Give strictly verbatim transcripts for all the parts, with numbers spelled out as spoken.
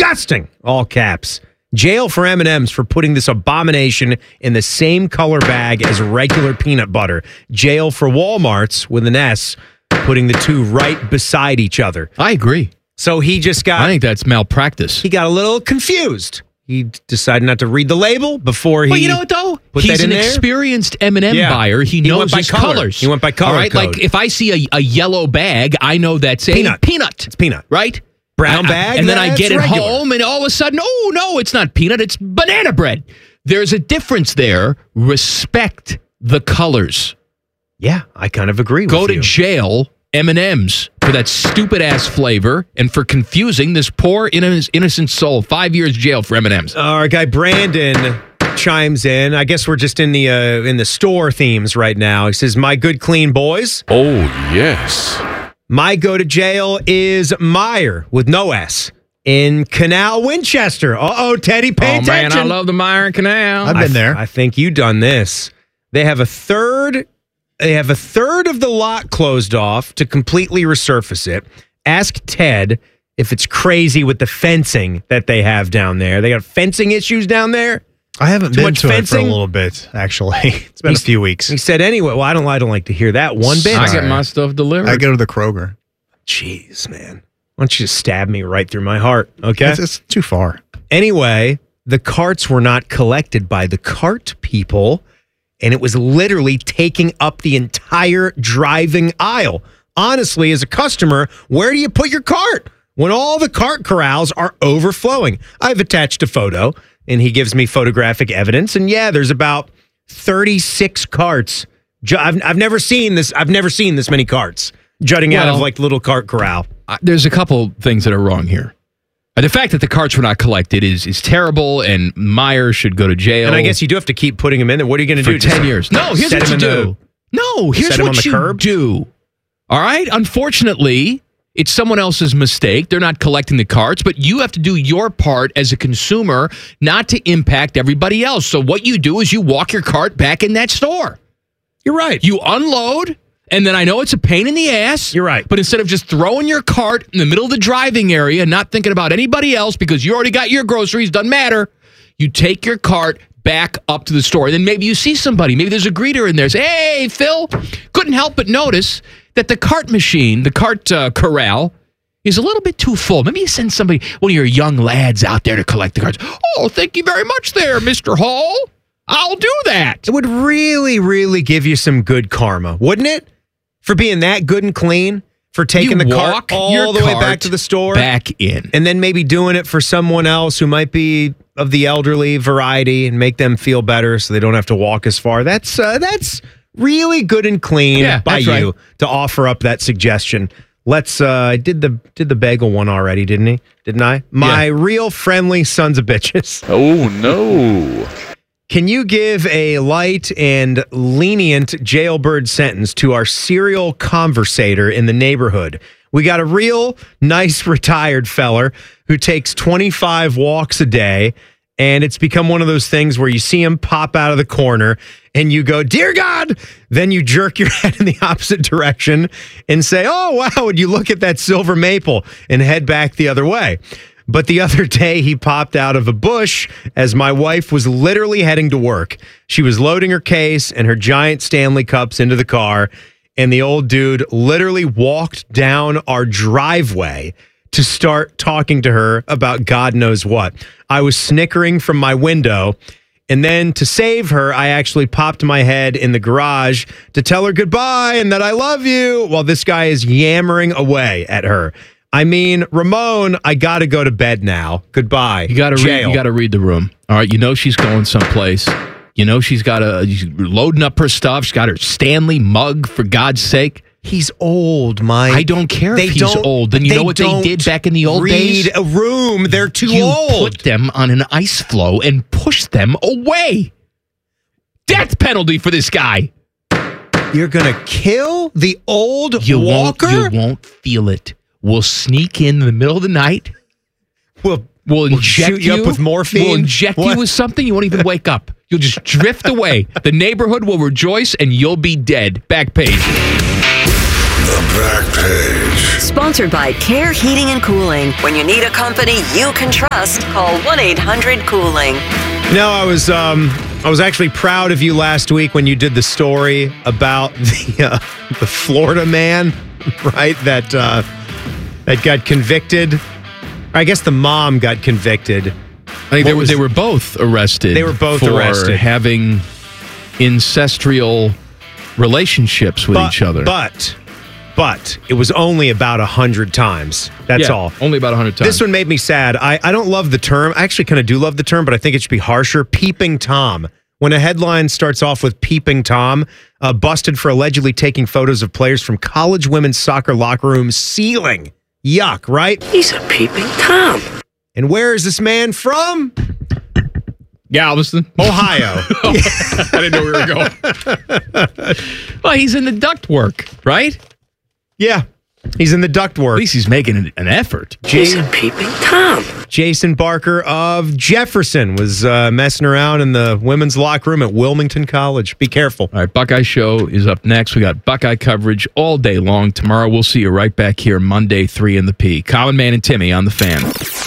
disgusting, all caps. Jail for M and M's for putting this abomination in the same color bag as regular peanut butter. Jail for Walmart's, with an S, putting the two right beside each other. I agree. So he just got... I think that's malpractice. He got a little confused. He decided not to read the label before he... Well, you know what, though? Put He's that in an there? experienced M and M Yeah. buyer. He, He knows went by his color. colors. He went by color All right, code. like if I see a, a yellow bag, I know that's a Peanut. peanut. It's peanut. Right? Brown I- I- bag, and then I that's get it regular. home, and all of a sudden, oh, no, it's not peanut, it's banana bread. There's a difference there. Respect the colors. Yeah, I kind of agree Go with to you. jail, M and M's, for that stupid-ass flavor and for confusing this poor, inno- innocent soul. Five years jail for M and M's. Our guy Brandon chimes in. I guess we're just in the uh, in the store themes right now. He says, "My good clean boys. Oh, yes. My go to jail is Meyer with no S in Canal, Winchester." Uh oh, Teddy, pay Oh, attention. man, I love the Meyer Canal. I've I been there. I think you done this. They have a third. They have a third of the lot closed off to completely resurface it. Ask Ted if it's crazy with the fencing that they have down there. They got fencing issues down there. I haven't Too been much to it for a fencing? little bit, actually. It's been He's- a few weeks. He said anyway. Well, I don't. I don't like to hear that one bit. I get my stuff delivered. I go to the Kroger. Jeez, man. Why don't you just stab me right through my heart? Okay. It's, it's too far. Anyway, the carts were not collected by the cart people, and it was literally taking up the entire driving aisle. Honestly, as a customer, where do you put your cart when all the cart corrals are overflowing? I've attached a photo, and he gives me photographic evidence, and yeah, there's about thirty-six carts. Ju- I've, I've never seen this. I've never seen this many carts jutting out of Well, like little cart corral. Uh, there's a couple things that are wrong here. Uh, The fact that the carts were not collected is is terrible, and Meyer should go to jail. And I guess you do have to keep putting them in there. What are you going to for do? ten Just years. No, here's set what you him in do. No, here's set him on what the you curb? do. All right? Unfortunately, it's someone else's mistake. They're not collecting the carts, but you have to do your part as a consumer not to impact everybody else. So what you do is you walk your cart back in that store. You're right. You unload, and then I know it's a pain in the ass. You're right. But instead of just throwing your cart in the middle of the driving area, not thinking about anybody else because you already got your groceries, doesn't matter, you take your cart back up to the store. And then maybe you see somebody. Maybe there's a greeter in there. Say, hey, Phil. Couldn't help but notice that the cart machine, the cart uh, corral, is a little bit too full. Maybe you send somebody, one of your young lads out there to collect the carts. Oh, thank you very much there, Mister Hall. I'll do that. It would really, really give you some good karma, wouldn't it? For being that good and clean, for taking You the cart walk all your the way back cart to the store, back in. and then maybe doing it for someone else who might be of the elderly variety and make them feel better so they don't have to walk as far. That's uh, that's really good and clean Yeah, by that's you right. to offer up that suggestion. Let's. Uh, I did the did the bagel one already, didn't he? Didn't I? My Yeah. real friendly sons of bitches. Oh, no. Can you give a light and lenient jailbird sentence to our serial conversator in the neighborhood? We got a real nice retired feller who takes twenty-five walks a day, and it's become one of those things where you see him pop out of the corner and you go, "Dear God!" Then you jerk your head in the opposite direction and say, "Oh, wow," and you look at that silver maple and head back the other way. But the other day, he popped out of a bush as my wife was literally heading to work. She was loading her case and her giant Stanley cups into the car, and the old dude literally walked down our driveway to start talking to her about God knows what. I was snickering from my window, and then to save her, I actually popped my head in the garage to tell her goodbye and that I love you while this guy is yammering away at her. I mean, Ramon, I got to go to bed now. Goodbye. You got to read. Jail. You got to read the room. All right. You know she's going someplace. You know she's got a she's loading up her stuff. She's got her Stanley mug. For God's sake, He's old, Mike. I don't care They if he's don't- old. Then you they know what they don't did back in the old read days. a room. They're too you old. put them on an ice floe and push them away. Death penalty for this guy. You're gonna kill the old You walker. won't. You won't feel it. We'll sneak in the middle of the night. We'll, We'll we'll inject shoot you up with morphine. We'll inject What? you with something. You won't even wake up. You'll just drift away. The neighborhood will rejoice, and you'll be dead. Back page. The Back Page. Sponsored by Care Heating and Cooling. When you need a company you can trust, call one eight hundred cooling. No, I was um, I was actually proud of you last week when you did the story about the uh, the Florida man, right? That uh, that got convicted. I guess the mom got convicted. I think they were, was- they were both arrested. They were both for arrested. having incestual relationships with But, each other. but but it was only about a hundred times. That's Yeah, all. only about one hundred times. This one made me sad. I, I don't love the term. I actually kind of do love the term, but I think it should be harsher. Peeping Tom. When a headline starts off with Peeping Tom, uh, busted for allegedly taking photos of players from college women's soccer locker room ceiling. Yuck, right? He's a peeping Tom. And where is this man from? Galveston, Ohio. I didn't know we were going. Well, he's in the ductwork, right? Yeah, he's in the At ductwork. least he's making an, an effort. He's a peeping Tom. Jason Barker of Jefferson was uh, messing around in the women's locker room at Wilmington College. Be careful. All right, Buckeye Show is up next. We got Buckeye coverage all day long. Tomorrow we'll see you right back here Monday, three in the P. Common Man and Timmy on the Fan.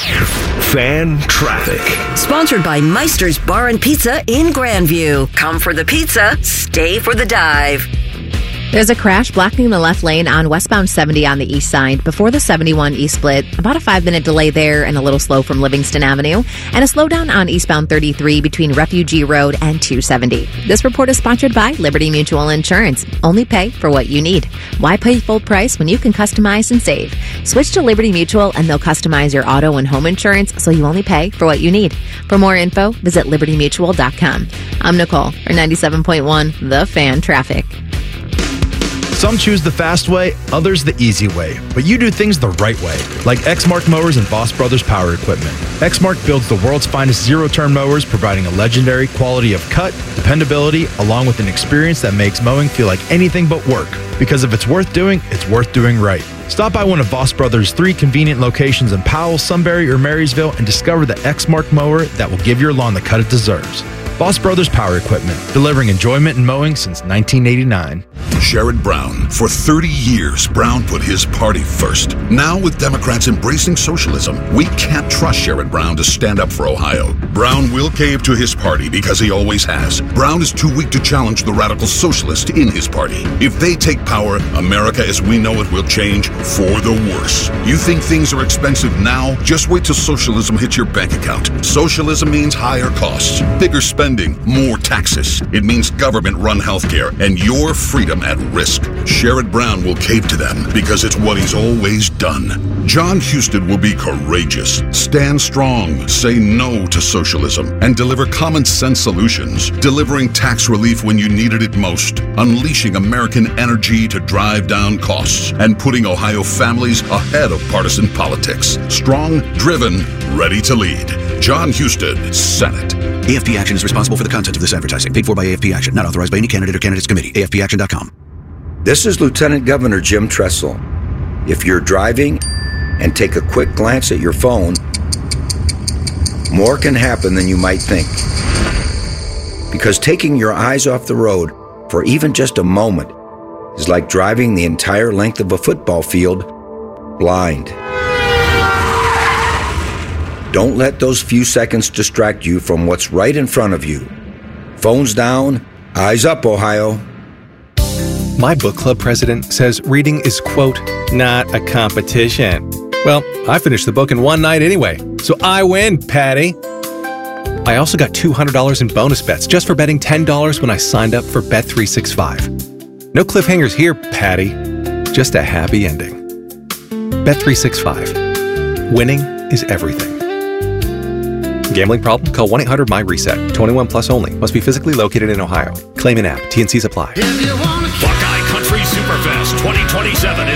Fan traffic. Sponsored by Meister's Bar and Pizza in Grandview. Come for the pizza, stay for the dive. There's a crash blocking the left lane on westbound seventy on the east side before the seventy-one east split. About a five-minute delay there and a little slow from Livingston Avenue. And a slowdown on eastbound thirty-three between Refugee Road and two seventy. This report is sponsored by Liberty Mutual Insurance. Only pay for what you need. Why pay full price when you can customize and save? Switch to Liberty Mutual and they'll customize your auto and home insurance so you only pay for what you need. For more info, visit liberty mutual dot com. I'm Nicole for ninety-seven point one The Fan Traffic. Some choose the fast way, others the easy way. But you do things the right way, like Exmark Mowers and Voss Brothers Power Equipment. Exmark builds the world's finest zero-turn mowers, providing a legendary quality of cut, dependability, along with an experience that makes mowing feel like anything but work. Because if it's worth doing, it's worth doing right. Stop by one of Voss Brothers' three convenient locations in Powell, Sunbury, or Marysville and discover the Exmark mower that will give your lawn the cut it deserves. Voss Brothers Power Equipment, delivering enjoyment in mowing since nineteen eighty-nine. Sherrod Brown. For thirty years, Brown put his party first. Now, with Democrats embracing socialism, we can't trust Sherrod Brown to stand up for Ohio. Brown will cave to his party because he always has. Brown is too weak to challenge the radical socialist in his party. If they take power, America as we know it will change for the worse. You think things are expensive now? Just wait till socialism hits your bank account. Socialism means higher costs, bigger spending, more taxes. It means government-run healthcare and your freedom at risk. Sherrod Brown will cave to them because it's what he's always done. John Husted will be courageous, stand strong, say no to socialism, and deliver common sense solutions, delivering tax relief when you needed it most, unleashing American energy to drive down costs, and putting Ohio families ahead of partisan politics. Strong, driven, ready to lead. John Husted, Senate. A F P Action is responsible for the content of this advertising. Paid for by A F P Action. Not authorized by any candidate or candidates committee. A F P action dot com. This is Lieutenant Governor Jim Tressel. If you're driving and take a quick glance at your phone, more can happen than you might think. Because taking your eyes off the road for even just a moment is like driving the entire length of a football field blind. Don't let those few seconds distract you from what's right in front of you. Phones down, eyes up, Ohio. My book club president says reading is, quote, not a competition. Well, I finished the book in one night anyway, so I win, Patty. I also got two hundred dollars in bonus bets just for betting ten dollars when I signed up for Bet three sixty-five. No cliffhangers here, Patty. Just a happy ending. Bet three sixty-five. Winning is everything. Gambling problem? Call one eight hundred M Y RESET. twenty-one plus only. Must be physically located in Ohio. Claim in app. T and Cs apply. Buckeye Country Superfest twenty twenty-seven